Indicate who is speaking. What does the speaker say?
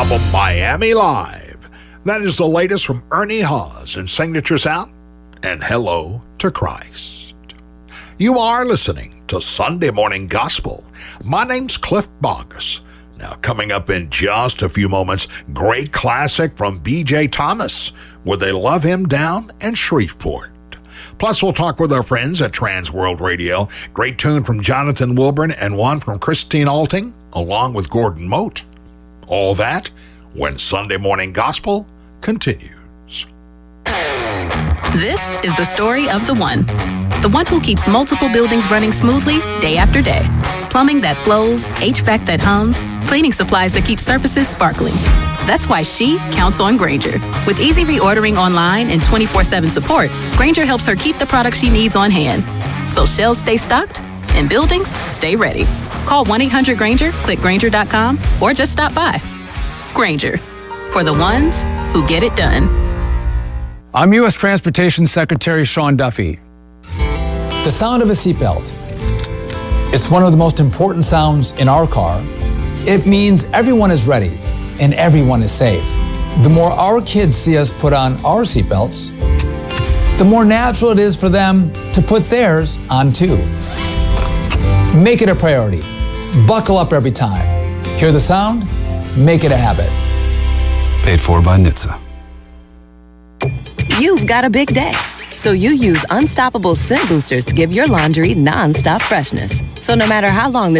Speaker 1: album Miami Live. That is the latest from Ernie Hawes and Signature Sound and Hello to Christ. You are listening to Sunday Morning Gospel. My name's Cliff Bogus. Now, coming up in just a few moments, great classic from B.J. Thomas, Would They Love Him Down in Shreveport. Plus, we'll talk with our friends at Trans World Radio. Great tune from Jonathan Wilburn and one from Christine Alting, along with Gordon Mote. All that when Sunday Morning Gospel continues.
Speaker 2: This is the story of the one who keeps multiple buildings running smoothly day after day. Plumbing that flows, HVAC that hums, cleaning supplies that keep surfaces sparkling. That's why she counts on Grainger. With easy reordering online and 24/7 support, Grainger helps her keep the products she needs on hand. So shelves stay stocked and buildings stay ready. Call 1-800-GRAINGER, click Grainger.com, or just stop by. Grainger, for the ones who get it done.
Speaker 3: I'm U.S. Transportation Secretary Sean Duffy.
Speaker 4: The sound of a seatbelt. It's one of the most important sounds in our car. It means everyone is ready and everyone is safe. The more our kids see us put on our seatbelts, the more natural it is for them to put theirs on too. Make it a priority. Buckle up every time. Hear the sound? Make it a habit.
Speaker 5: Paid for by NHTSA.
Speaker 6: You've got a big day, so you use Unstoppable Scent Boosters to give your laundry non-stop freshness. So no matter how long the